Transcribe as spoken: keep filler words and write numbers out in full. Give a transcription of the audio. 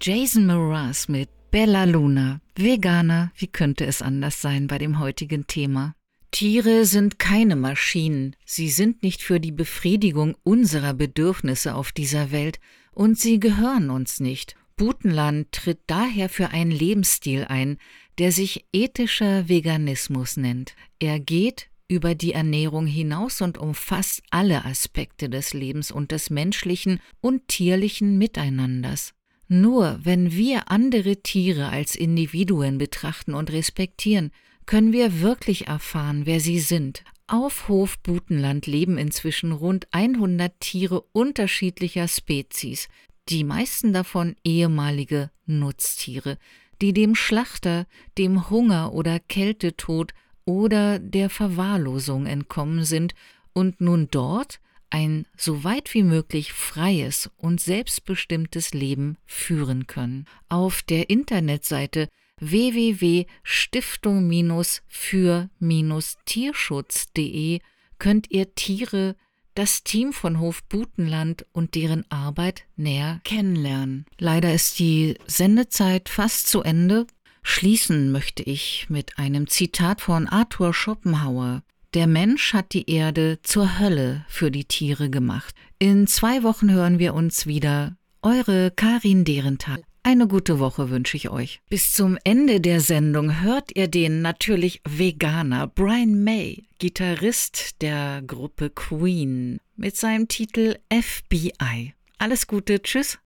Jason Mraz mit Bella Luna. Veganer, wie könnte es anders sein bei dem heutigen Thema? Tiere sind keine Maschinen. Sie sind nicht für die Befriedigung unserer Bedürfnisse auf dieser Welt und sie gehören uns nicht. Butenland tritt daher für einen Lebensstil ein, der sich ethischer Veganismus nennt. Er geht über die Ernährung hinaus und umfasst alle Aspekte des Lebens und des menschlichen und tierlichen Miteinanders. Nur wenn wir andere Tiere als Individuen betrachten und respektieren, können wir wirklich erfahren, wer sie sind. Auf Hof Butenland leben inzwischen rund hundert Tiere unterschiedlicher Spezies, die meisten davon ehemalige Nutztiere, die dem Schlachter, dem Hunger oder Kältetod oder der Verwahrlosung entkommen sind und nun dort ein so weit wie möglich freies und selbstbestimmtes Leben führen können. Auf der Internetseite w w w punkt stiftung für tierschutz punkt de könnt ihr Tiere, das Team von Hof Butenland und deren Arbeit näher kennenlernen. Leider ist die Sendezeit fast zu Ende. Schließen möchte ich mit einem Zitat von Arthur Schopenhauer. Der Mensch hat die Erde zur Hölle für die Tiere gemacht. In zwei Wochen hören wir uns wieder. Eure Karin Derenthal. Eine gute Woche wünsche ich euch. Bis zum Ende der Sendung hört ihr den natürlich Veganer Brian May, Gitarrist der Gruppe Queen, mit seinem Titel F B I. Alles Gute, tschüss.